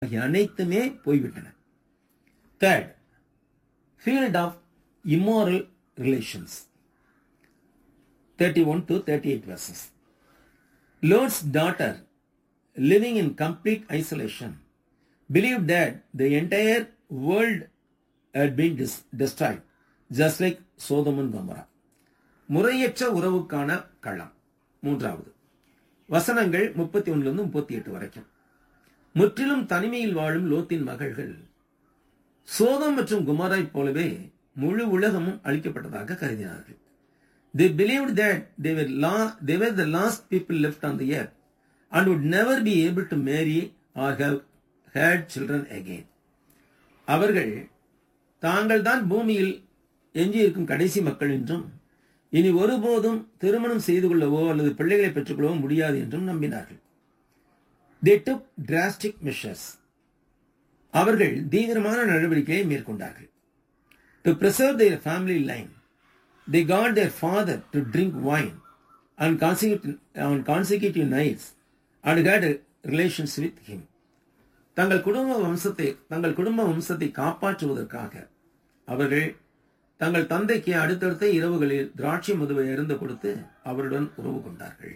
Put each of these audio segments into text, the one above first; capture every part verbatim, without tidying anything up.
அனைத்துமே போய்விட்டன. Third, field of immoral relations. thirty-one to thirty-eight verses. Lot's daughter, living in complete isolation, believed that the entire world had been dis- destroyed, just like Sodom and Gomorrah. முறையற்ற உறவுக்கான களம். மூன்றாவது வசனங்கள் முப்பத்தி ஒன்றிலிருந்து முப்பத்தி எட்டு வரைக்கும். முற்றிலும் தனிமையில் வாழும் லோத்தின் மகள்கள் சோதம் மற்றும் குமாரை போலவே முழு உலகமும் அழிக்கப்பட்டதாக கருதினார்கள். They believed that they were, la- they were the last people left on the earth and would never be able to marry or have had children again. அவர்கள் தாங்கள் தான் பூமியில் எஞ்சியிருக்கும் கடைசி மக்கள் என்றும் இனி ஒருபோதும் திருமணம் செய்து கொள்ளவோ அல்லது பிள்ளைகளை பெற்றுக்கொள்ளவோ முடியாது என்றும் நம்பினார்கள். They took drastic measures. அவர்கள் தீவிரமான நடவடிக்கையை மேற்கொண்டார்கள். To preserve their family line, they got their father to drink wine on consecutive, on consecutive nights and had relations with him. தங்கள் குடும்ப வம்சத்தை தங்கள் குடும்ப வம்சத்தை காப்பாற்றுவதற்காக அவர்கள் தங்கள் தந்தைக்கு அடுத்தடுத்த இரவுகளில் திராட்சை மதுவை அருந்த கொடுத்து அவருடன் உறவு கொண்டார்கள்.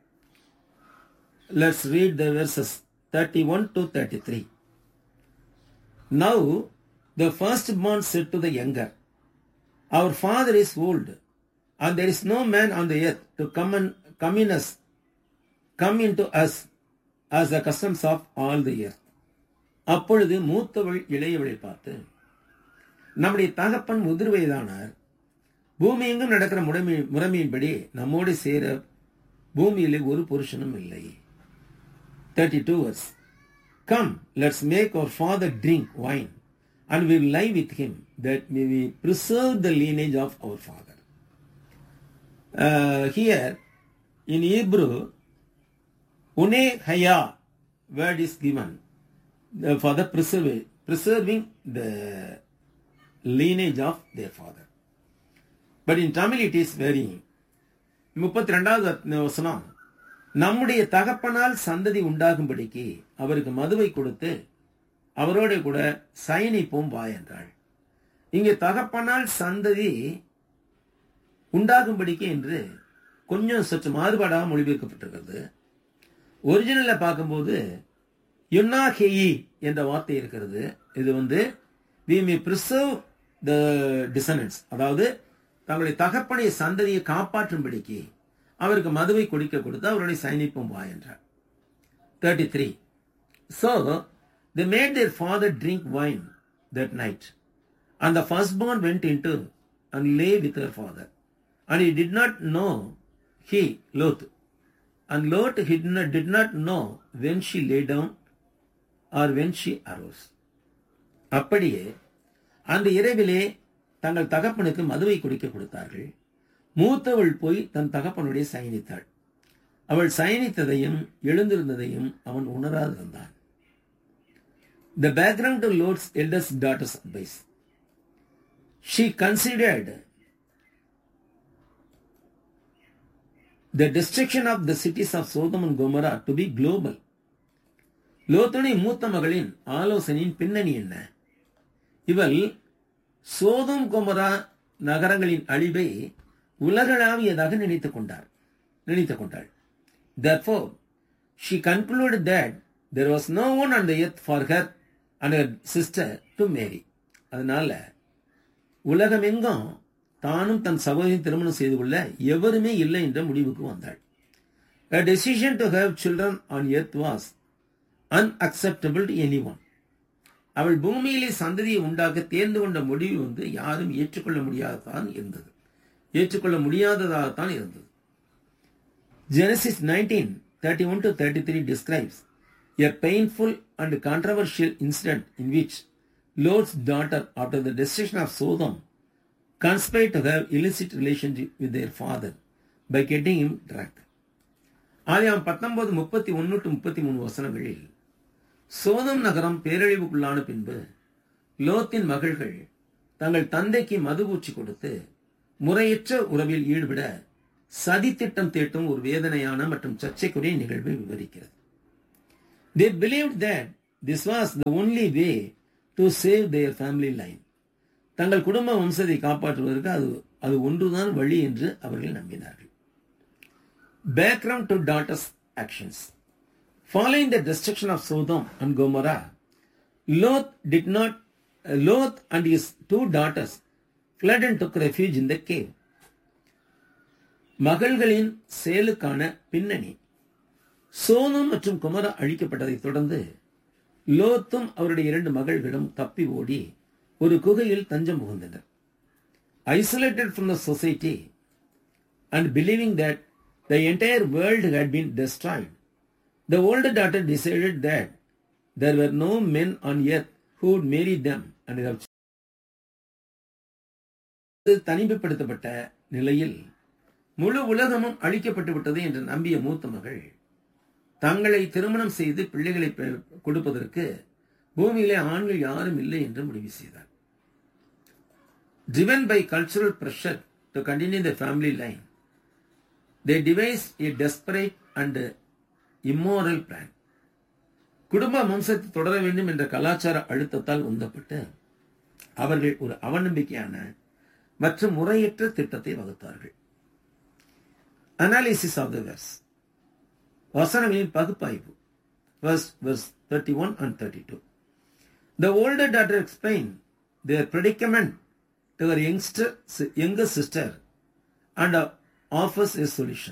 Let's read the verses thirty-one to thirty-three. Now the firstborn said to the younger, Our father is old, and there is no man on the earth to come and come in us, come into us as the customs of all the earth. அப்பொழுது மூத்தவள் இளையவளை பார்த்து, நம்முடைய தகப்பன் முதிர் வயதானார், பூமி எங்கும் நடக்கிற முறைமை முறைமையின்படி நம்மோடு சேர பூமியிலே ஒரு புருஷனும் இல்லை. thirty-two verse. Come, let's make our father drink wine, and we will lie with him, that we may preserve the lineage of our father. Uh, here, in Hebrew, une haya word is given uh, for the preserving, preserving the lineage of their father. But in Tamil it is very. முப்பத்தி ரெண்டாவது வசனம், நம்முடைய தகப்பனால் சந்ததி உண்டாகும்படிக்கு அவருக்கு மதுவை கொடுத்து அவரோட கூட சயனிப்போம் வா என்றாள். இங்கே தகப்பனால் சந்ததி உண்டாகும்படிக்கு என்று கொஞ்சம் சற்று மாறுபாடாக மொழிபெயர்க்கப்பட்டிருக்கிறது. ஒரிஜினல்ல பார்க்கும்போது யுன்னா ஹெயி என்ற வார்த்தை இருக்கிறது. இது வந்து we may preserve the descendants, அதாவது தங்களுடைய தகப்பனைய சந்ததியை காப்பாற்றும்படிக்கு அவருக்கு மதுவை குடிக்க கொடுத்து அவருடைய சயனிப்போம் வா என்றார். thirty-three. So they made their father drink wine that night, and the firstborn went into and lay with her father, and he did not know, he, Lot, and Lot he did not, did not know when she lay down or when she arose. அப்படியே அந்த இரவிலே தங்கள் தகப்பனுக்கு மதுவை குடிக்க கொடுத்தார்கள். மூத்தவள் போய் தன் தகப்பனுடைய சயனித்தாள். அவள் சயனித்ததையும் எழுந்திருந்ததையும் அவன் உணராதிருந்தான். The background to Lot's eldest daughter's advice. She considered the destruction of the cities of Sodom and Gomorrah to be global. லோத்துடைய மூத்த மகளின் ஆலோசனையின் பின்னணி என்ன? இவள் சோதோம் கொமரா நகரங்களின் அழிவை உலகளாவியதாக நினைத்துக் கொண்டார் நினைத்துக் கொண்டாள். Therefore, she concluded that there was no one on the earth for her and her sister to marry. அதனால உலகமெங்கும் தானும் தன் சகோதரி திருமணம் செய்து கொள்ள எவருமே இல்லை என்ற முடிவுக்கு வந்தாள். A decision to have children on earth was unacceptable to anyone. அவள் பூமியிலே சந்ததியை உண்டாக்க தேர்ந்து கொண்ட முடிவு வந்து யாரும் ஏற்றுக்கொள்ள முடியாததான் இருந்தது ஏற்றுக்கொள்ள முடியாததாகத்தான் இருந்தது. Genesis nineteen thirty-one to thirty-three describes a painful and controversial incident in which Lot's daughter, after the destruction of Sodom, conspired to have illicit relationship with their father by getting him drunk. ஆதியாகமம் பத்தொன்பது முப்பத்தி ஒன்று to முப்பத்தி மூணு வசனங்களில் சோதம் நகரம் பேரழிவுக்குள்ளான பின்பு லோத்தின் மகள்கள் தங்கள் தந்தைக்கு மது ஊற்றி கொடுத்து முறையற்ற உறவில் ஈடுபட சதி திட்டம் தீட்டும் ஒரு வேதனையான மற்றும் சர்ச்சைக்குரிய நிகழ்வை விவரிக்கிறது. They believed that this was the only way to save their family line. தங்கள் குடும்ப வம்சத்தை காப்பாற்றுவதற்கு அது அது ஒன்றுதான் வழி என்று அவர்கள் நம்பினார்கள். Background to Lot's actions. Following the destruction of Sodom and Gomorrah, Lot did not uh, Lot and his two daughters fled and took refuge in the cave. மகள்களின் செயலுக்கான பின்னணி. சோதம் மற்றும் குமரா அழிக்கப்பட்டதை தொடர்ந்து லோத்தும் அவருடைய இரண்டு மகள்களும் தப்பி ஓடி ஒரு குகையில் தஞ்சம் புகுந்தனர். Isolated from the society and believing that the entire world had been destroyed, the older daughter decided that there were no men on earth who would marry them and have children. தனிமைப்படுத்தப்பட்ட நிலையில் முழு உலகமும் அழிக்கப்பட்டு விட்டது என்று நம்பிய மூத்த மகள் தங்களை திருமணம் செய்து பிள்ளைகளை கொடுப்பதற்கு பூமியிலே ஆண்கள் யாரும் இல்லை என்று முடிவு செய்தார். Driven by cultural pressure to continue the family line, they devised a desperate and immoral plan. குடும்ப வம்சத்தை தொடர வேண்டும் என்ற கலாச்சார அழுத்தத்தால் உந்தப்பட்டு அவர்கள் ஒரு அவநம்பிக்கையான மற்றும் முறையற்ற திட்டத்தை வகுத்தார்கள். Analysis of the verse. வசனங்களின் பகுப்பாய்வு. Verse, verse thirty-one and thirty-two. The older daughter explained their predicament to her youngster, younger sister and offers a solution.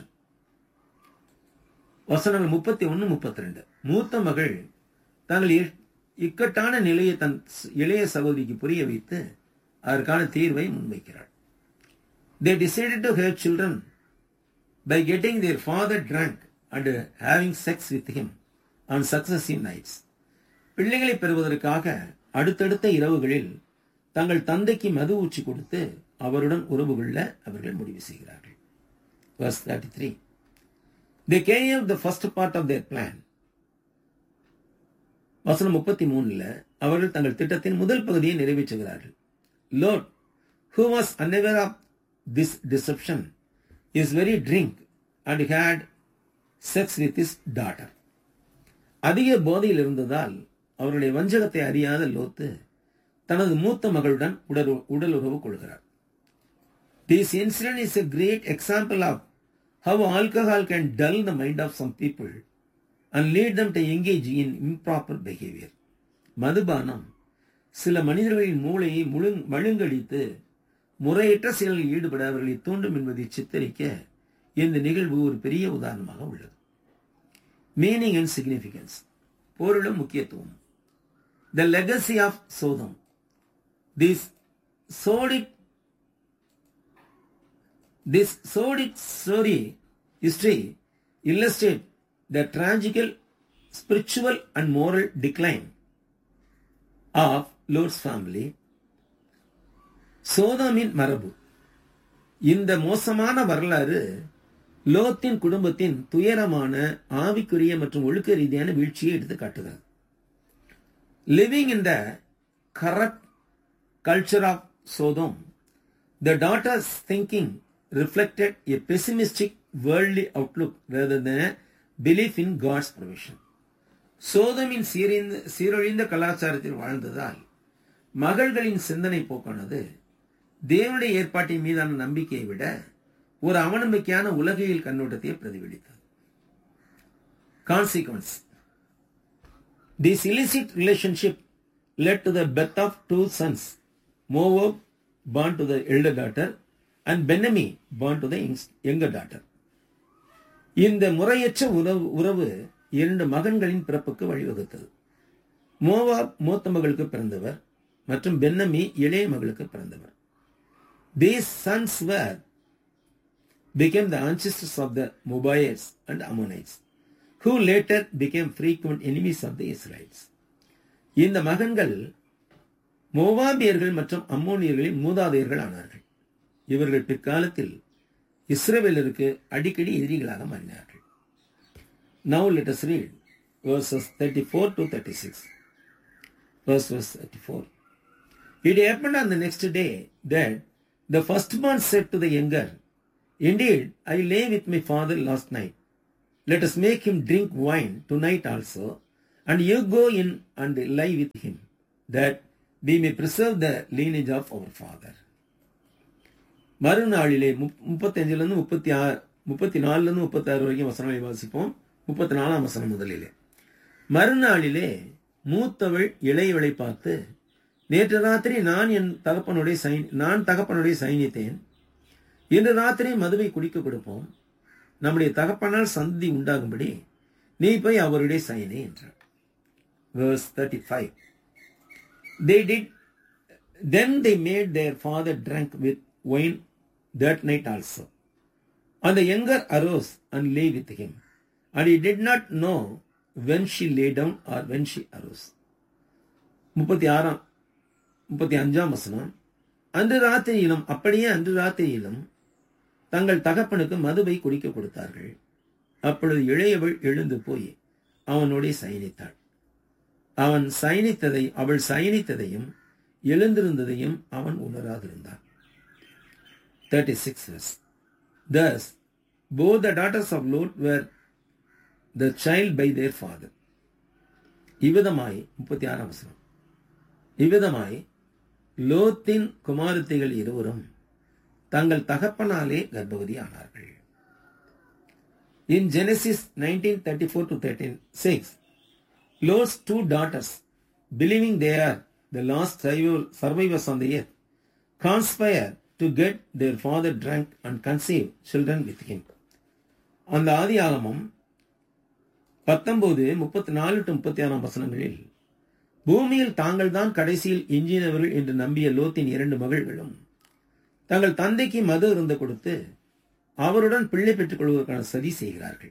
வசனங்கள் முப்பத்தி ஒன்று முப்பத்தி ரெண்டு. மூத்த மகள் தங்கள் இக்கட்டான நிலையை தன் இளைய சகோதரிக்கு புரிய வைத்து அதற்கான தீர்வை முன்வைக்கிறாள். They decided to have children by getting their father drunk and having sex with him on successive nights. பிள்ளைகளை பெறுவதற்காக அடுத்தடுத்த இரவுகளில் தங்கள் தந்தைக்கு மது ஊற்றி கொடுத்து அவருடன் உறவு கொள்ள அவர்கள் முடிவு செய்கிறார்கள். Verse thirty-three. They carry out the first part of their plan. வசனம் முப்பத்தி மூணுல அவர்கள் தங்கள் திட்டத்தின் முதல் பகுதியை நிறைவேற்றுகிறார்கள். Lot, who was unaware of this deception, is very drunk and had sex with his daughter. அதிக போதையில் இருந்ததால் அவருடைய வஞ்சகத்தை அறியாத லோத்து தனது மூத்த மகளுடன் உடல் உடல் உறவு கொள்கிறார். This incident is a great example of how alcohol can dull the mind of some people and lead them to engage in improper behavior. மதுபானம் சில மனிதர்களின் மூளையை மழுங்கடித்து முறையற்ற செயலில் ஈடுபட அவர்களை தூண்டும் என்பதை சித்தரிக்க இந்த நிகழ்வு ஒரு பெரிய உதாரணமாக உள்ளது. Meaning and significance. பொருளும் முக்கியத்துவம். The legacy of Sodom. This sordid, this sordid story, history illustrates the tragical spiritual and moral decline of Lot's family. சோதோமின் மரபு. இந்த மோசமான வரலாறு லோத்தின் குடும்பத்தின் துயரமான ஆவிக்குரிய மற்றும் ஒழுக்க ரீதியான வீழ்ச்சியை எடுத்து காட்டுகிறது. Living in the corrupt culture of Sodom, the daughter's thinking reflected a pessimistic worldly outlook rather than a belief in God's provision. சோதோமின் சீரழிந்த கலாச்சாரத்தில் வாழ்ந்ததால் மகள்களின் சிந்தனை போக்கானது தேவனுடைய ஏற்பாட்டின் மீதான நம்பிக்கையை விட ஒரு அவநம்பிக்கையான உலகியல் கண்ணோட்டத்தை பிரதிபலித்தது. Consequence. This illicit relationship led to the birth of two sons, Moab born to the elder daughter and Ben-Ammi born to the younger daughter. இந்த முறையற்ற உறவு உறவு இரண்டு மகன்களின் பிறப்புக்கு வழிவகுத்தது. மோவாப் மூத்த மகளுக்கு பிறந்தவர் மற்றும் பென்னமி இளைய மகளுக்கு பிறந்தவர். These sons were became the ancestors of the Moabites and Ammonites, who later became frequent enemies of the Israelites. இந்த மகன்கள் மோவாபியர்கள் மற்றும் அம்மோனியர்களின் மூதாதையர்கள் ஆனார்கள். இவர்கள் பிற்காலத்தில் இஸ்ரவேலருக்கு அடிக்கடி எதிரிகளாக மாறினார்கள். Now let us read verses thirty-four to thirty-six. Verse, verse thirty-four. It happened on the next day that the firstborn said to the younger, Indeed, I lay with my father last night. Let us make him drink wine tonight also, and you go in and lie with him, that we may preserve the lineage of our father. மறுநாளிலே முப்பத்தி அஞ்சுலேருந்து முப்பத்தி ஆறு முப்பத்தி நாலுலேருந்து முப்பத்தி ஆறு வரைக்கும் வசனங்களை வாசிப்போம். முப்பத்தி நாலாம் வசனம் முதலிலே, மறுநாளிலே மூத்தவள் இளையவளை பார்த்து, நேற்று ராத்திரி நான் என் தகப்பனுடைய சை நான் தகப்பனுடைய சைனித்தேன். இன்று ராத்திரி மதுவை குடிக்க கொடுப்போம். நம்முடைய தகப்பனால் சந்தி உண்டாகும்படி நீ போய் அவருடைய சைனே என்றார். Verse thirty-five. They did. Then they made their father drink with wine that night also. And the younger arose and lay with him, and he did not know when she lay down or when she arose. முப்பத்தி ஆறாம் முப்பத்தி அஞ்சாம் வசனம். அன்று ராத்திரியிலும் அப்படியே அன்று ராத்திரியிலும் தங்கள் தகப்பனுக்கு மதுவை குடிக்க கொடுத்தார்கள். அப்பொழுது இளையவள் எழுந்து போய் அவனோட சயனித்தாள். அவன் சயனித்ததை அவள் சயனித்ததையும் எழுந்திருந்ததையும் அவன் உணராதிருந்தான். thirty-six verse. Thus both the daughters of Lot were the child by their father. இவ்விதமாய் முப்பத்தி ஆறாம் வசனம். இவ்விதமாய் லோத்தின் குமாரத்திகள் இருவரும் தங்கள் தகப்பனாலே கர்ப்பவதி ஆனார்கள். In Genesis nineteen thirty-four to thirty-six, Lot's two daughters, believing they are the last survivors on the earth, conspire to get their father drunk and conceive children with him. அந்த ஆதி ஆகமம் பத்தொன்பது முப்பத்தி நாலு டு முப்பத்தி ஆறாம் வசனங்களில், பூமியில் தாங்கள் தான் கடைசியில் எஞ்சினவர்கள் என்று நம்பிய லோத்தின் இரண்டு மகள்களும் தங்கள் தந்தைக்கு மது இருந்து கொடுத்து அவருடன் பிள்ளை பெற்றுக் கொள்வதற்கான சதி செய்கிறார்கள்.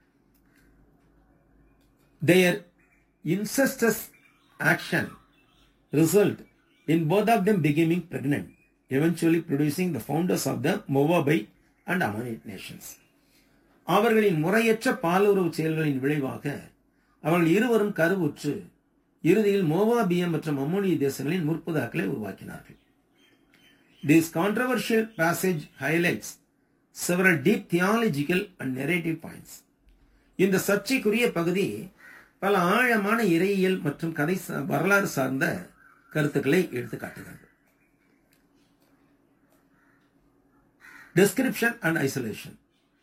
Their incestuous action result in both of them becoming pregnant, eventually producing the founders of the Moabite and Ammonite nations. அவர்களின் முறையற்ற பாலுறவு செயல்களின் விளைவாக அவர்கள் இருவரும் கருவுற்று இறுதியில் மோவாபிய மற்றும் அம்மோனிய தேசங்களின் முற்புதாக்களை உருவாக்கினார்கள். This controversial passage highlights several deep theological and narrative points. இந்த சர்ச்சைக்குரிய பகுதி பல ஆழமான இறையியல் மற்றும் கதை வரலாறு சார்ந்த கருத்துக்களை எடுத்து காட்டுகிறது. Description and isolation.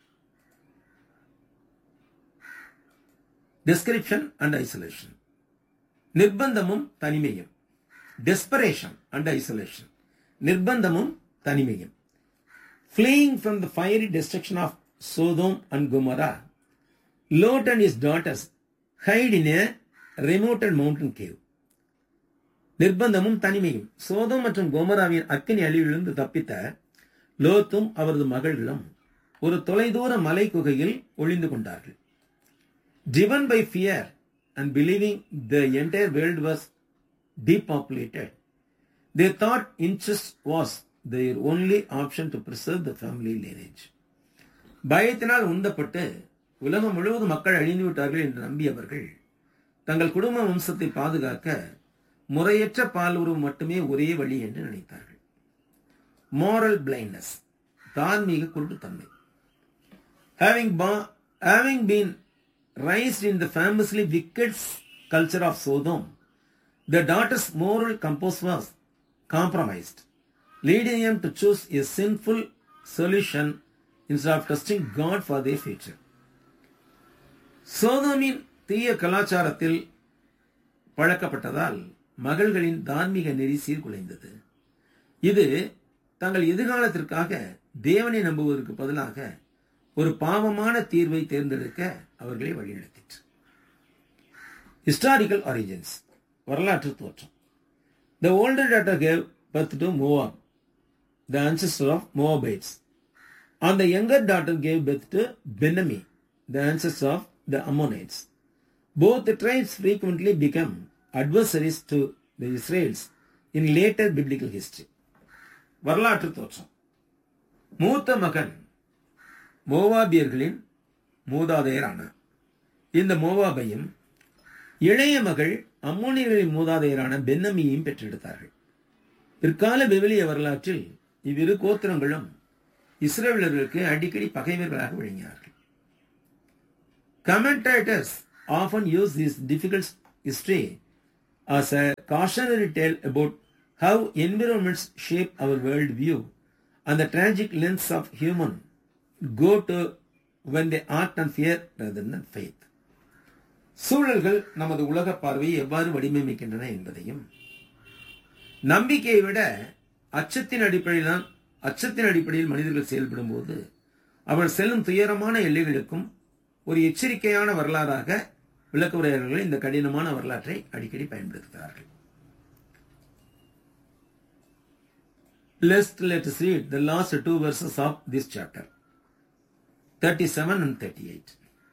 Description and isolation. நிர்பந்தமும் தனிமையும். Desperation and isolation. நிர்பந்தமும் தனிமையும். Fleeing from the fiery destruction of Sodom and Gomorrah, Lot and his daughters hide in a remote mountain cave. நிர்பந்தமும் தனிமையும். Sodom மற்றும் கோமராவின் அக்கினி அழிவிலிருந்து தப்பித்த லோத்தும் அவரது மகள்களும் ஒரு தொலைதூர மலை குகையில் ஒளிந்து கொண்டார்கள். Driven by fear and believing the entire world was depopulated, they thought incest was their only option to preserve the family lineage. பயத்தினால் உந்தப்பட்டு உலகம் முழுவதும் மக்கள் அழிந்து விட்டார்கள் என்று நம்பியவர்கள் தங்கள் குடும்ப வம்சத்தை பாதுகாக்க முறையற்ற பாலுறவு மட்டுமே ஒரே வழி என்று நினைத்தார்கள். moral blindness, தார்மீக குருட்டுத்தன்மை. having having been raised in the famously wicked culture of Sodom, the daughters' moral compass was compromised, leading them to choose a sinful solution instead of trusting God for their future. சோதோமின் தீய கலாச்சாரத்தில் பழக்கப்பட்டதால் மகள்களின் தார்மீக நெறி சீர்குலைந்தது. இது தங்கள் எதிர்காலத்திற்காக தேவனை நம்புவதற்கு பதிலாக ஒரு பாவமான தீர்வை தேர்ந்தெடுக்க அவர்களை வழிநடத்திற்று. Historical origins. வரலாற்று தோற்றம். The older daughter gave birth to Moab, the ancestor of Moabites, and the younger daughter gave birth to Ben-Ammi, the ancestor of the Ammonites. Both the tribes frequently became adversaries to the Israelites in later biblical history. வரலாற்று தோற்றம். மூத்த மகன் மோவாபியர்களின் மூதாதையரான இந்த மோவாபையும் இளைய மகள் அம்மோனியர்களின் மூதாதையரான பென்னமியையும் பெற்றெடுத்தார்கள். பிற்கால விவிலிய வரலாற்றில் இவ்விரு கோத்திரங்களும் இஸ்ரவேலர்களுக்கு அடிக்கடி பகைவர்களாக விளங்கினார்கள். Commentators often use this difficult history as a cautionary tale about how environments shape our world view and the tragic lengths of human go to when they act on fear rather than faith. சூழல்கள் நமது உலக பார்வையை எவ்வாறு வடிவமைக்கின்றன என்பதையும், நம்பிக்கையை விட அச்சத்தின் அடிப்படையில் தான் அச்சத்தின் அடிப்படையில் மனிதர்கள் செயல்படும் போது அவள் செல்லும் துயரமான எல்லைகளுக்கும் ஒரு எச்சரிக்கையான வரலாறாக விளக்க உரையாளர்கள் இந்த கடினமான வரலாற்றை அடிக்கடி பயன்படுத்துகிறார்கள். Let's let us read the last two verses of this chapter, thirty-seven and thirty-eight.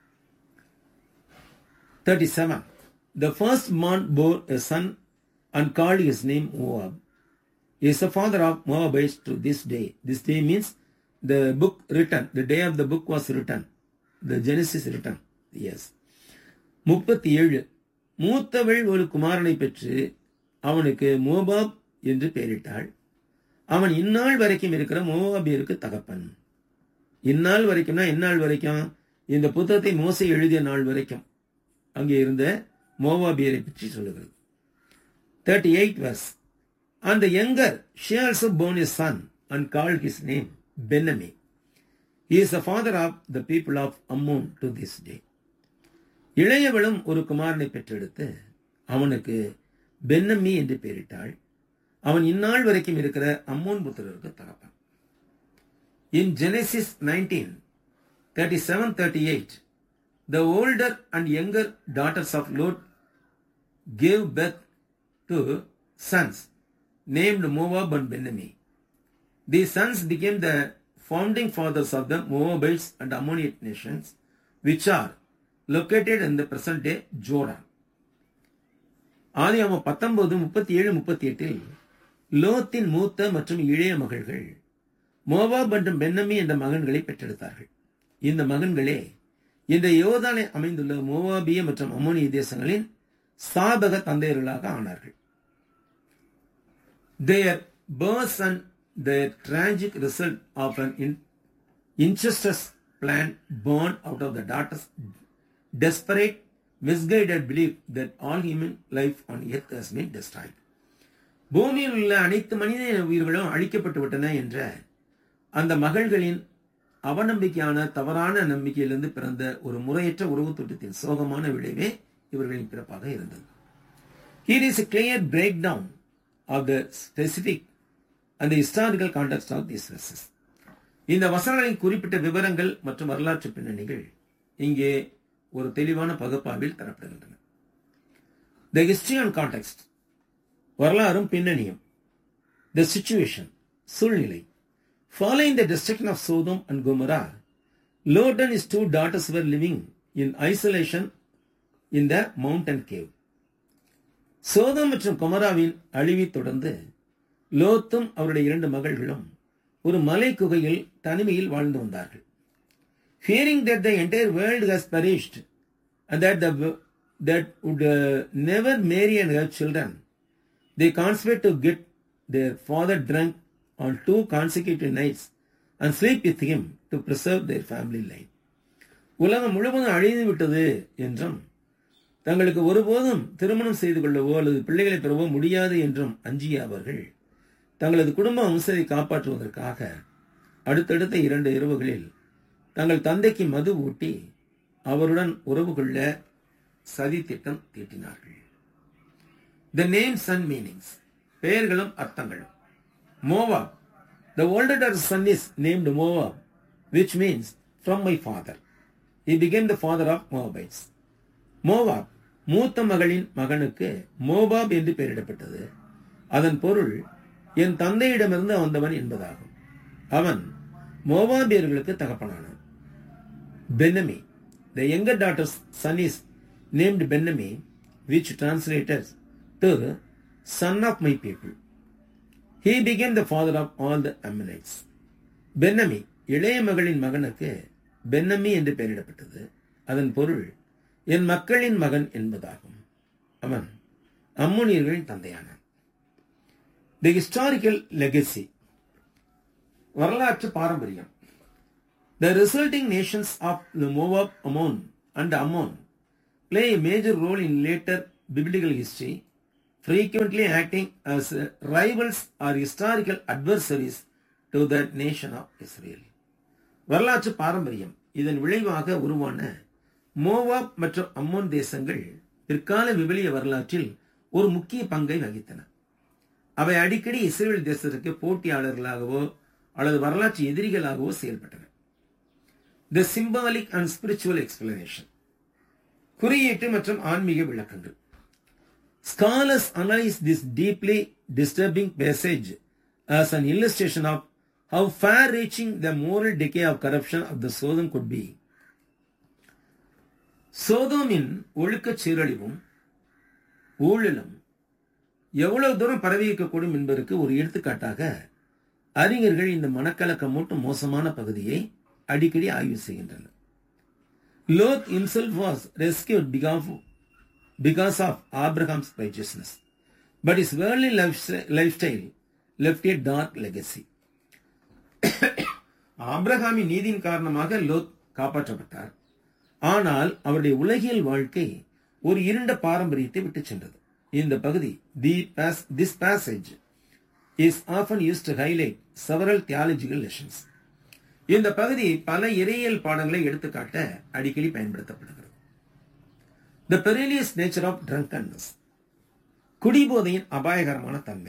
thirty-seven. The firstborn bore a son and called his name Moab. He is the father of Moabites to this day. This day means the book written. The day of the book was written. The Genesis written. Yes. முப்பத்தி ஏழு. மூத்தவள் ஒரு குமாரனை பெற்று அவனுக்கு மோபாப் என்று பெயரிட்டாள். அவன் இந்நாள் வரைக்கும் இருக்கிற மோவாபியருக்கு தகப்பன். இந்நாள் வரைக்கும்னா இந்நாள் வரைக்கும் இந்த புத்தகத்தை மோசே எழுதிய நாள் வரைக்கும் அங்கே இருந்த மோவாபியரை பற்றி சொல்லுகிறது. thirty-eight verse. And the younger, she also born a son and called his name Ben-Ammi. He is the father of the people of Ammon to this day. இளையவளும் ஒரு குமாரனை பெற்றெடுத்து அவனுக்கு பென்னம்மி என்று பெயரிட்டாள். அவன் இந்நாள் வரைக்கும் இருக்கிற அம்மோன் புத்திரருக்கு தகப்பன். In Genesis nineteen, thirty-seven thirty-eight, the older and younger daughters of Lot gave birth to sons named Moab and Ben-Ammi. These sons became the founding fathers of the Moabites and Ammonite nations, which are located in the present day Jordan. ஆதியாகமம் பத்தொன்பது முப்பத்தி ஏழு முப்பத்தி எட்டில் லோத்தின் மூத்த மற்றும் இளைய மகள்கள் மோவாப் மற்றும் பென்னம்மி என்ற மகன்களை பெற்றெடுத்தார்கள். இந்த மகன்களே இந்த யோர்தானை அமைந்துள்ள மோவாபிய மற்றும் அம்மோனிய தேசங்களின் சாபக தந்தையர்களாக ஆனார்கள். Their birth and their tragic result of an incestuous plan born out of the daughters' desperate, misguided belief that all human life on earth has been destroyed. பூமியில் உள்ள அனைத்து மனித உயிர்களும் அழிக்கப்பட்டு விட்டன என்ற அந்த மகள்களின் அவநம்பிக்கையான தவறான நம்பிக்கையிலிருந்து பிறந்த ஒரு முறையற்ற உறவு திட்டத்தின் சோகமான விளைவே இவர்களின் பிறப்பாக இருந்தது. Here is a clear breakdown of the specific and the historical context of these verses. இந்த வசனங்களின் குறிப்பிட்ட விவரங்கள் மற்றும் வரலாற்று பின்னணிகள் இங்கே ஒரு தெளிவான பகுப்பாய்வில் தரப்படுகின்றன. The history and context, வரலாறும் பின்னணியும். The situation, சூழ்நிலை. Following the destruction of Sodom and Gomorrah, Lot and his two daughters were living in isolation in the mountain cave. சோதம் மற்றும் கொமராவின் அழிவை தொடர்ந்து லோத்தும் அவருடைய இரண்டு மகள்களும் ஒரு மலை குகையில் தனிமையில் வாழ்ந்து வந்தார்கள். Fearing that the entire world has perished and that the that would uh, never marry and have children, they conspired to get their father drunk on two consecutive nights and sleep with him to preserve their family line. உலகம் முழுவதும் அழிந்து விட்டது என்றும் தங்களுக்கு ஒருபோதும் திருமணம் செய்து கொள்ளவோ அல்லது பிள்ளைகளை பெறவோ முடியாது என்றும் அஞ்சிய அவர்கள் தங்களது குடும்ப வம்சத்தை காப்பாற்றுவதற்காக அடுத்தடுத்த இரண்டு இரவுகளில் தங்கள் தந்தைக்கு மது ஊட்டி அவருடன் உறவு கொள்ள சதி திட்டம் தீட்டினார்கள். The names and meanings, பெயர்களும் அர்த்தங்களும். Moab, the older daughter's son is named Moab, which means from my father. He became the father of Moabites. Moab, மூத்த மகளின் மகனுக்கு மோபாப் என்று பெயரிடப்பட்டது. அதன் பொருள் என் தந்தையிடமிருந்து வந்தவன் என்பதாகும். அவன் மோவாபியர்களுக்கு தகப்பனானான். Ben-Ammi, the younger daughter's son is named Ben-Ammi, which translates to son of my people. He became the father of all the Ammonites. Ben-Ammi, இளைய மகளின் மகனுக்கு Ben-Ammi என்று பெயரிடப்பட்டது. அதன் பொருள் என் மக்களின் மகன் என்பதாகும். அவன் அம்மோனியர்களின் தந்தையானான். The historical legacy, வரலாற்று பாரம்பரியம். The resulting nations of the Moab, Ammon and Ammon play a major role in later biblical history, frequently acting as rivals or historical adversaries to the nation of Israel. வரலாற்று பாரம்பரியம் இதன் விளைவாக உருவான Moab மற்றும் அம்மோன் தேசங்கள் பிற்கால விவிலிய வரலாற்றில் ஒரு முக்கிய பங்கை வகித்தன. அவை அடிக்கடி இஸ்ரேல் தேசத்திற்கு போட்டியாளர்களாகவோ அல்லது வரலாற்று எதிரிகளாகவோ செயல்பட்டன. The symbolic and spiritual explanation. குறியீட்டு மற்றும் ஆன்மீக விளக்கங்கள். Scholars analyze this deeply disturbing passage as an illustration of how far-reaching the moral decay of corruption of the Sodom could be. சோதோமின் ஒழுக்கச் சீரழிவும் ஊழலும் எவ்வளவு தூரம் பரவியிருக்கக்கூடும் என்பதற்கு ஒரு எடுத்துக்காட்டாக அறிஞர்கள் இந்த மனக்கலக்கம் மூட்டும் மோசமான பகுதியை அடிக்கடி ஆய்வு செய்கின்றனர். Lot himself was rescued because of Abraham's righteousness, but his worldly lifestyle left a dark legacy. ஆபிரகாமின் நீதியின் காரணமாக லோத் காப்பாற்றப்பட்டார். ஆனால் அவருடைய உலகியல் வாழ்க்கை ஒரு இருண்ட பாரம்பரியத்தை விட்டு சென்றது. இந்த பகுதி this passage is often used to highlight several theological lessons. இந்த பகுதி பல இறையியல் பாடங்களை எடுத்துக்காட்ட அடிக்கடி பயன்படுத்தப்படுகிறது. The perilous nature of drunkenness. குடிபோதையின் அபாயகரமான தன்மை.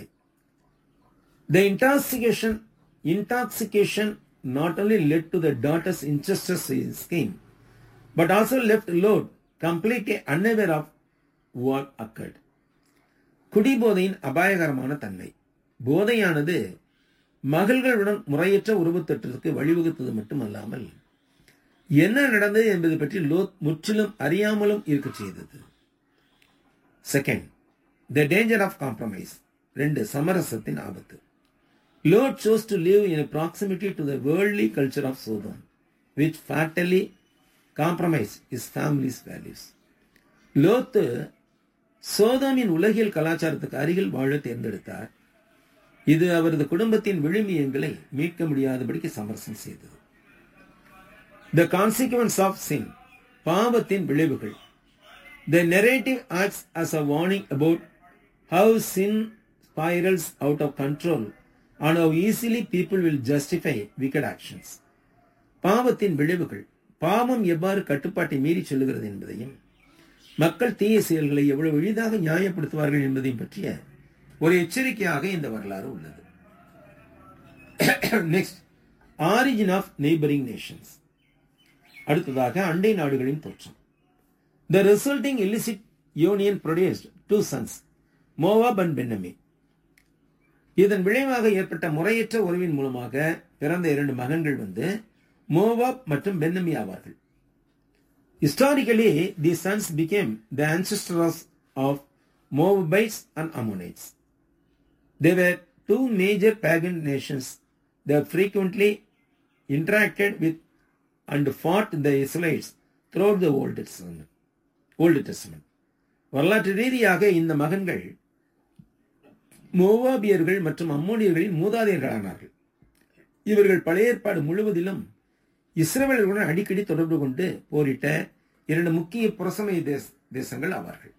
The intoxication intoxication not only led to the daughter's incestuous scheme, but also left Lot completely unaware of what occurred. குடிபோதையின் அபாயகரமான தன்மை. போதையானது மகள்களுடன் முறையற்ற உருவத்தொற்றுக்கு வழிவகுத்தது மட்டுமல்லாமல் என்ன நடந்தது என்பது பற்றி லோத் முற்றிலும் அறியாமலும் இருக்க செய்தது. Second, the danger of compromise. ரெண்டு, சமரசத்தின் ஆபத்து. Lot chose to live in a proximity to the worldly culture of Sodom, which fatally compromised his family's values. லோத்து சோதோமின் உலகியல் கலாச்சாரத்துக்கு அருகில் வாழ தேர்ந்தெடுத்தார். இது அவரது குடும்பத்தின் விழுமியங்களை மீட்க முடியாதபடிக்கு சமரசம் செய்தது. The consequence of sin. பாவத்தின் விளைவுகள். The narrative acts as a warning about how sin spirals out of control and how easily people will justify wicked actions. பாவத்தின் விளைவுகள். பாவம் எவ்வாறு கட்டுப்பாட்டை மீறி செல்லுகிறது என்பதையும் மக்கள் தீய செயல்களை எவ்வளவு எளிதாக நியாயப்படுத்துவார்கள் என்பதையும் பற்றிய ஒரு எச்சரிக்கையாக இந்த வரலாறு உள்ளது. Next, origin of neighbouring Nations. அடுத்ததாக அண்டை நாடுகளின் தோற்றம். The resulting illicit union produced two sons, Moab and Benjamin. இதன் விளைவாக ஏற்பட்ட முறையற்ற உறவின் மூலமாக பிறந்த இரண்டு மகன்கள் வந்து மோவாப் மற்றும் பென்னமி ஆவார்கள். Historically, these sons became the ancestors of Moabites and Ammonites. They were two major pagan nations that frequently interacted with and fought the Israelites throughout the Old Testament. Old Testament. வரலாற்று ரீதியாக இந்த மகன்கள் மோவாபியர்கள் மற்றும் அம்மோனியர்களின் மூதாதையர்களானார்கள். இவர்கள் பழைய ஏற்பாடு முழுவதிலும் இஸ்ரவேலர்களுடன் அடிக்கடி தொடர்பு கொண்டு போரிட்ட இரண்டு முக்கிய புறசமய தேசங்கள் ஆவார்கள்.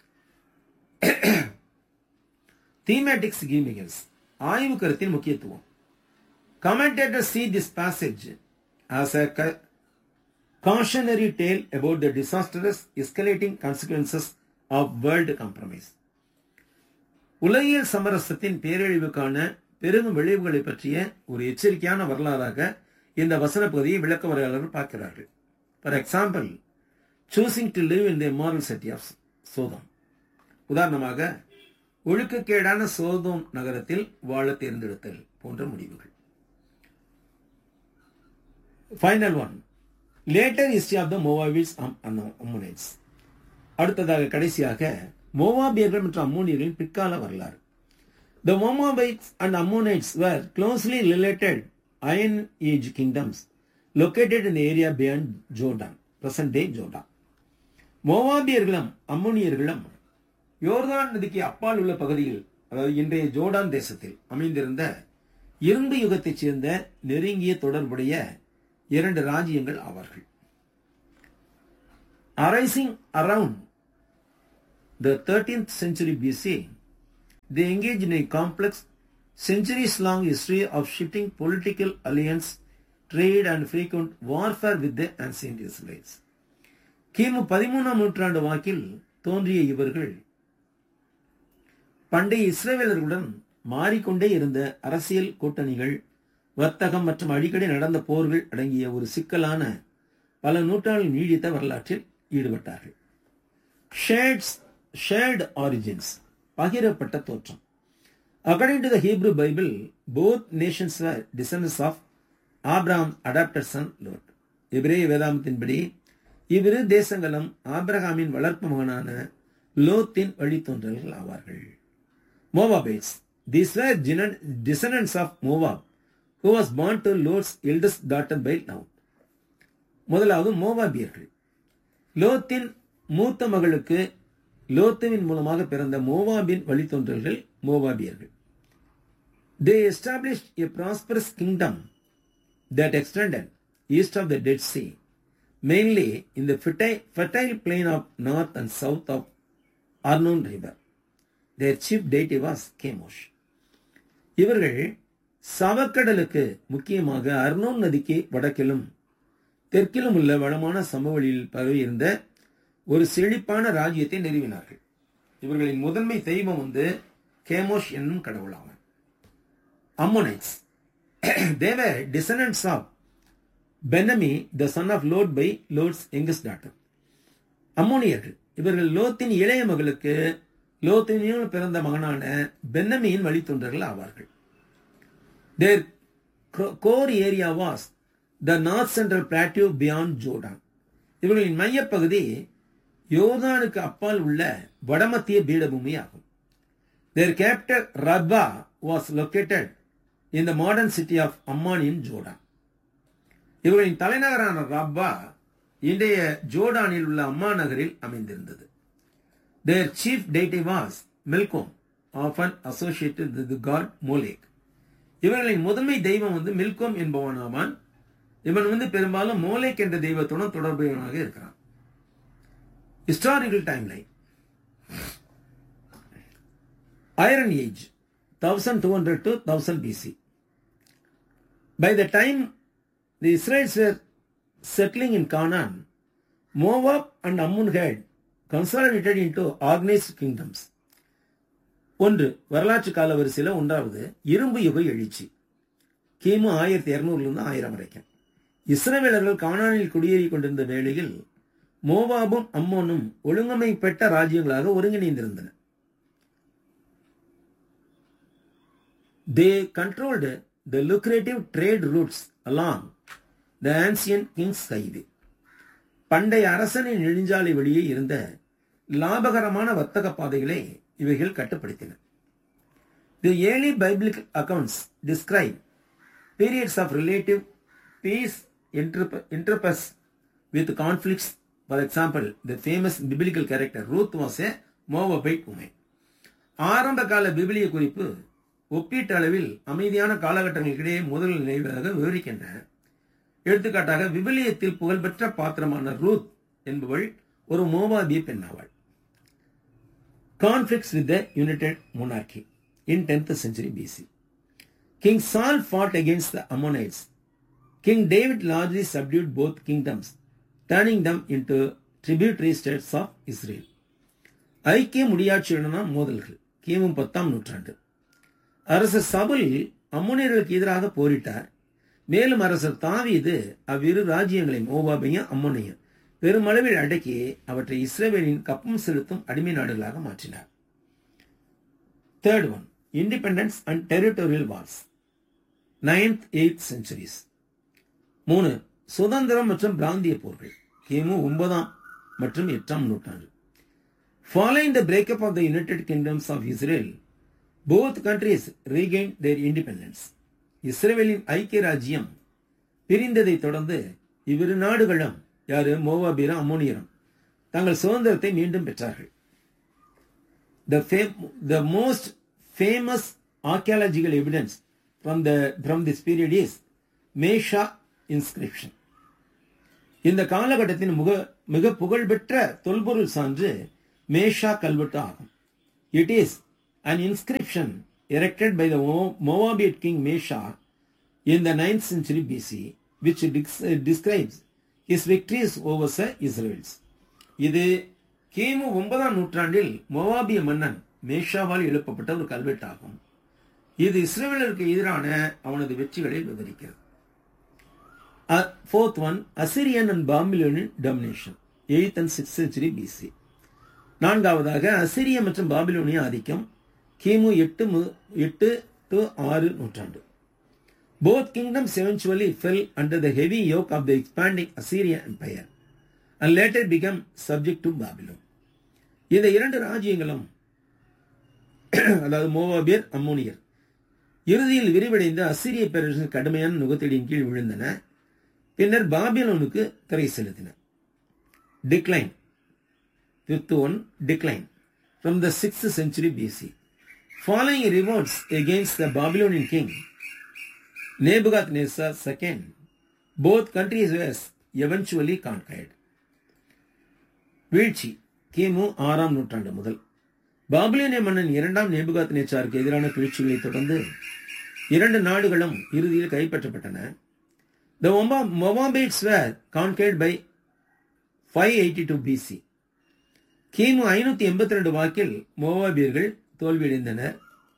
Thematic significance. ஆய்வு கருத்தின் முக்கியத்துவம். Commentators see this passage as a cautionary tale about the disastrous escalating consequences of world compromise. உலகியல் சமரசத்தின் பேரழிவுக்கான பெரும் விளைவுகளை பற்றிய ஒரு எச்சரிக்கையான வரலாறாக இந்த வசன பகுதியை விளக்க வரலாறு பார்க்கிறார்கள். For example, choosing to live in the immoral city of Sodom. உதாரணமாக, ஒழுக்கக்கேடான சோதோம் நகரத்தில் வாழ தேர்ந்தெடுத்தல் போன்ற முடிவுகள். Final one, later history of the மோவாபிட்ஸ் and அம்மோனைட்ஸ். அடுத்ததாக கடைசியாக மோவாபியர்கள் மற்றும் அம்மோனியர்களின் பிற்கால வரலாறு. The Moabites and Ammonites were closely related Iron Age kingdoms located in the area beyond Jordan, present day Jordan. மோவாபியர்களும் அம்மோனியர்களும் யோர்தான் நதிக்கு அப்பால் உள்ள பகுதியில், அதாவது இன்றைய ஜோர்டான் தேசத்தில் அமைந்திருந்த இரும்பு யுகத்தைச் சேர்ந்த நெருங்கிய தொடர்புடைய இரண்டு ராஜ்யங்கள் ஆவார்கள். Arising around the thirteenth century B C, they engaged in a complex, centuries-long history of shifting political alliance, trade and frequent warfare with the ancient Israelites. கிமு பதிமூணாம் நூற்றாண்டு வாக்கில் தோன்றிய இவர்கள் பண்டைய இஸ்ரவேலர்களுடன் மாறிக்கொண்டே இருந்த அரசியல் கூட்டணிகள், வர்த்தகம் மற்றும் அடிக்கடி நடந்த போர்கள் அடங்கிய ஒரு சிக்கலான பல நூற்றாண்டு நீடித்த வரலாற்றில் ஈடுபட்டார்கள். ஷேர்ட்ஸ் ஷேர்ட் ஆரிஜின்ஸ் பகிரப்பட்ட தோற்றம். According to the Hebrew Bible, both nations were descendants of Abraham's adopted son Lot. எபிரேய வேதாகமத்தின்படி இவ்விரு தேசங்களும் ஆபிரகாமின் வளர்ப்பு மகனான லோத்தின் வழித்தோன்றல்கள் ஆவார்கள். Moabites. These were descendants of Moab, who was born to Lot's eldest daughter by Lot. முதலாவது மோவாபியர்கள். லோத்தின் மூத்த மகளுக்கு லோத்துவின் மூலமாக பிறந்த மோவாபின் வழித்தோன்றல்கள் மோவாபியர்கள். They established a prosperous kingdom that extended east of the Dead Sea, mainly in the fertile, fertile plain of north and south of Arnon River. Their chief deity was Chemosh. இவர்கள் சவக்கடலுக்கு, முக்கியமாக அர்னோன் நதிக்கு வடக்கிலும் தெற்கிலும் உள்ள வளமான சமவெளியில் பரவி இருந்த ஒரு செழிப்பான ராஜ்யத்தை நிறுவினார்கள். இவர்களின் முதன்மை தெய்வம் வந்து கேமோஷ் என்னும் கடவுளாகும். Ammonites. They were descendants of Benami, the son of Lot by Lot's youngest daughter. அம்மோனியர்கள். இவர்கள் லோத்தின் இளைய மகளுக்கு லோத்தினில் பிறந்த மகனான பென்னமியின் வழித்தோன்றர்கள் ஆவார்கள். Their core area was the north central plateau beyond Jordan. இவர்களின் மையப்பகுதி யோர்தானுக்கு அப்பால் உள்ள வடமத்திய பீடபூமி ஆகும். Their capital Rabbah was located in the modern city of Amman in Jordan. இவர்களின் தலைநகரான ரப்பா இன்றைய ஜோர்டானில் உள்ள அம்மா நகரில் அமைந்திருந்தது. Their chief deity was Milcom, often associated with the god Molech. இவர்களின் முதன்மை தெய்வம் வந்து மில்கோம் என்பவனாவான். இவன் வந்து பெரும்பாலும் மோலேக் என்ற தெய்வத்துடன் தொடர்புடையவனாக இருக்கிறான். Historical timeline. Iron Age, twelve hundred to one thousand B C. By the time the Israelites were settling in Canaan, Moab and Ammon had consolidated into organized kingdoms. ஒன்று, வரலாற்று கால வரிசையில் ஒன்றாவது இரும்பு யுக எழுச்சி. கிமு ஆயிரத்தி இருநூறுலிருந்து ஆயிரம் வரைக்கும் இஸ்ரவேலர்கள் கானானில் குடியேறி கொண்டிருந்த வேளையில் மோவாபும் அம்மோனும் ஒழுங்கமைப்பட்ட ராஜ்யங்களாக ஒருங்கிணைந்திருந்தன. They controlled the lucrative trade routes along the ancient king's highway. பண்டைய அரசனின் நெடுஞ்சாலை வழியே இருந்த லாபகரமான வர்த்தக பாதைகளை இவைகள் கட்டுப்படுத்தின. The early biblical accounts describe periods of relative peace interspersed with conflicts. For example, the famous biblical character Ruth was a Moabite woman. ஆரம்ப கால பிபிலிய குறிப்பு ஒப்பீட்டளவில் அமைதியான காலகட்டங்களுக்கிடையே முதல் நினைவாக விவரிக்கின்றன. எடுத்துக்காட்டாக விபிலியத்தில் புகழ்பெற்ற பாத்திரமான ரூத் என்பவள் ஒரு மோவாபிய பெண்ணாவாள். Conflicts with the United Monarchy in tenth century B C. King Saul fought against the Ammonites. King David largely subdued both kingdoms, turning them into tributary states of Israel. ஐக்கிய முடியாட்சியுடனான மோதல்கள். கிமு பத்தாம் நூற்றாண்டு. அரசர் சவுல் அம்மோனியர்களுக்கு எதிராக போரிட்டார். மேலும் அரசர் தாவீது அவ்விரு ராஜ்யங்களையும் மோவாபையும் அம்மோனையும் பெருமளவில் அடக்கி அவற்றை இஸ்ரவேலின் கப்பம் செலுத்தும் அடிமை நாடுகளாக மாற்றினார். Third one, independence and territorial Wars, ninth eighth centuries. மூணு, சுதந்திரம் மற்றும் பிராந்திய போர்கள். கிமு ஒன்பதாம் மற்றும் எட்டாம் நூற்றாண்டு. Following the breakup of the United Kingdoms of Israel, both countries regained their independence. இஸ்ரவேலின் ஐக்கிய ராஜ்யம் பிரிந்ததை தொடர்ந்து இவ்விரு நாடுகளும் யாரு மோவாபியரும் அம்மோனியரும் தங்கள் சுதந்திரத்தை மீண்டும் பெற்றார்கள். The, fam- the most famous archaeological evidence from the from this period is Mesha inscription. இந்த காலகட்டத்தின் முக மிக புகழ்பெற்ற தொல்பொருள் சான்று மேஷா கல்வெட்டு ஆகும். It is an inscription erected by the Moabite king Mesha in the ninth century B C, which describes his victories over the Israelites. இது கிமு ஒன்பதாம் நூற்றாண்டில் மோவாபிய மன்னன் மேஷாவால் எழுப்பப்பட்ட ஒரு கல்வெட்டாகும். இது இஸ்ரவேலருக்கு எதிரான அவனது வெற்றிகளை விவரிக்கிறது. Fourth one, Assyrian and Babylonian domination, eighth and sixth century B C. நான்காவதாக அசிரிய மற்றும் பாபிலோனிய ஆதிக்கம் கிமு எட்டு எட்டு டு ஆறு நூற்றாண்டு. Both kingdoms eventually fell under the heavy yoke of the expanding Assyrian Empire and later became subject to Babylon. இந்த இரண்டு ராஜ்யங்களும், அதாவது மோவாபியர், அம்மோனியர், இறுதியில் விரிவடைந்த அசிரிய பேரரசின் கடுமையான நுகத்தடியின் கீழ் விழுந்தன. பின்னர் பாபிலோனுக்கு திரை செலுத்தின. Decline. Fifth one, decline from the sixth century B C. Following revolts against the Babylonian king Nebuchadnezzar the second, both countries were eventually conquered. வீழ்ச்சி கிமு ஆறாம் நூற்றாண்டு முதல். பாபிலோனிய மன்னன் இரண்டாம் நேபுகாத்நேச்சாருக்கு எதிரான கிளர்ச்சிகளை தொடர்ந்து இரண்டு நாடுகளும் இறுதியில் கைப்பற்றப்பட்டன. The Moabites were conquered by five eighty-two B C. கிமு ஐநூத்தி எண்பத்தி ரெண்டு வாக்கில் மோவாபியர்கள் தோல்வியடைந்தனர்,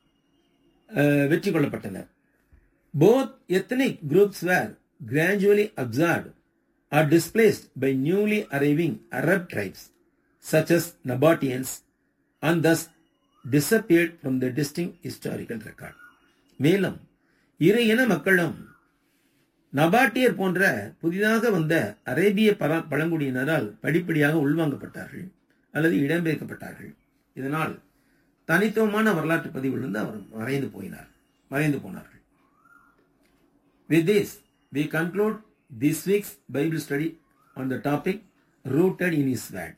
வெற்றி கொள்ளப்பட்டனர். Both ethnic groups were gradually absorbed or displaced by newly arriving Arab tribes such as Nabateans and thus disappeared from the distinct historical record. மேலும் இரு இன மக்களும் நபாட்டியர் போன்ற புதிதாக வந்த அரேபிய பழங்குடியினரால் படிப்படியாக உள்வாங்கப்பட்டார்கள் அல்லது இடம்பெயர்க்கப்பட்டார்கள். இதனால் தனித்துவமான வரலாற்று பதிவிலிருந்து அவர் மறைந்து போயினார் மறைந்து போனார்கள். With this, we conclude this week's Bible study on the topic rooted in His word.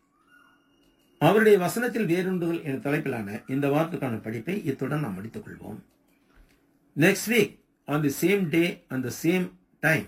அவருடைய வசனத்தில் வேரூன்றுதல் என்ற தலைப்பிலான இந்த வாரத்துக்கான படிப்பை இத்துடன் நாம் முடித்துக் கொள்வோம். Next week, on the same day and the same time,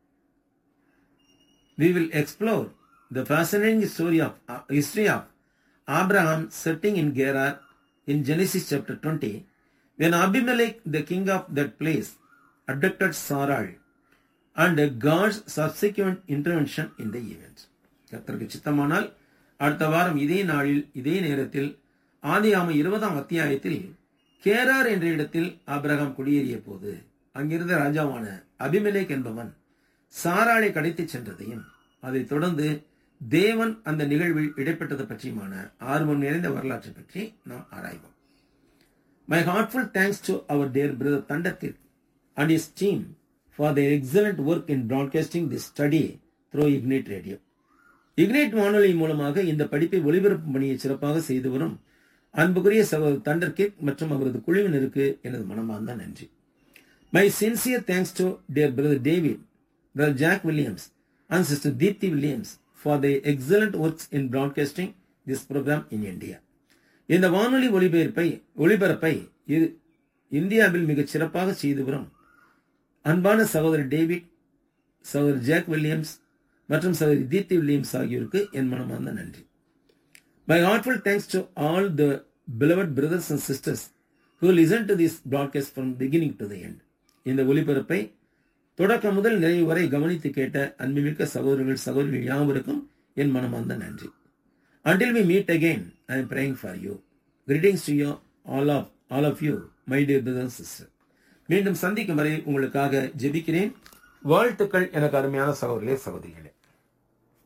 we will explore the fascinating story of uh, history of Abraham setting in Gerar in Genesis chapter twenty, when Abimelech, the king of that place, abducted Sarai, and God's subsequent intervention in the event. கர்த்தருக்கு சித்தமானால் அடுத்த வாரம் இதே நாளில் இதே நேரத்தில் ஆதியாகமம் இருபதாம் அத்தியாயத்தில் கேரார் என்ற இடத்தில் ஆபிரகாம் குடியேறிய போது அங்கிருந்த ராஜாவான அபிமெலேக் என்பவன் சாராளை கடத்திச் சென்றதையும் அதைத் தொடர்ந்து தேவன் அந்த நிகழ்வில் இடைப்பட்டது பற்றியுமான ஆர்வம் நிறைந்த வரலாற்றை பற்றி நாம் ஆராய்வோம். My heartfelt thanks to our dear brother Thandarkirk and his team for their excellent work in broadcasting this study through Ignite Radio. Ignite வானொலி மூலமாக இந்த படிப்பை ஒளிபரப்பு பணியை சிறப்பாக செய்து வரும் அன்புக்குரிய சகோதரர் Thandarkirk மற்றும் அவரது குழுவினருக்கு எனது மனமார்ந்த நன்றி. My sincere thanks to dear brother David, brother Jack Williams and sister Deepthi Williams for their excellent works in broadcasting this program in India. இந்த வானொலி ஒளிபரப்பை ஒளிபரப்பை இந்தியாவில் மிகச் சிறப்பாக செய்து வரும் அன்பான சகோதரர் டேவிட், சகோதரர் ஜாக் வில்லியம்ஸ் மற்றும் சகோதரி தீப்தி வில்லியம்ஸ் ஆகியோருக்கு என் மனமார்ந்த நன்றி. My heartfelt thanks to all the beloved brothers and sisters who listen to this broadcast from beginning to the end. இந்த ஒளிபரப்பை தொடக்கம் முதல் நிறைவு வரை கவனித்து கேட்ட அன்புமிக்க சகோதரர்கள் சகோதரிகள் யாவருக்கும் என் மனமார்ந்த நன்றி. Until we meet again, I am praying for you. Greetings to you, all of all of you, my dear brothers and sisters. மீண்டும் சந்திக்கும் வரை உங்களுக்காக ஜெபிக்கிறேன். வாழ்த்துக்கள் எனக்கு அருமையான சகோதரர்களே சகோதரிகளே.